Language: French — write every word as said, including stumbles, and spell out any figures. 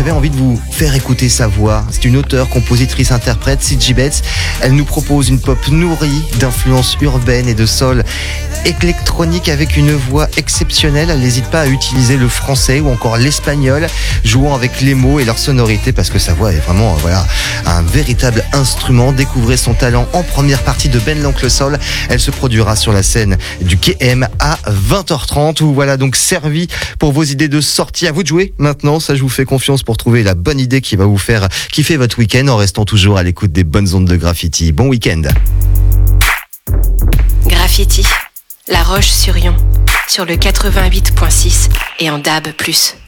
j'avais envie de vous faire écouter sa voix. C'est une auteure, compositrice, interprète, Sidji Betts. Elle nous propose une pop nourrie d'influences urbaines et de soul électronique avec une voix exceptionnelle. Elle n'hésite pas à utiliser le français ou encore l'espagnol, jouant avec les mots et leur sonorité parce que sa voix est vraiment voilà, un véritable instrument. Découvrez son talent en première partie de Ben l'Oncle Soul. Elle se produira sur la scène du K M à vingt heures trente. Vous voilà donc servi pour vos idées de sortie. À vous de jouer maintenant. Ça, je vous fais confiance pour trouver la bonne idée qui va vous faire kiffer votre week-end en restant toujours à l'écoute des bonnes ondes de Graffiti. Bon week-end. Graffiti, La Roche-sur-Yon, sur le quatre-vingt-huit point six et en D A B plus.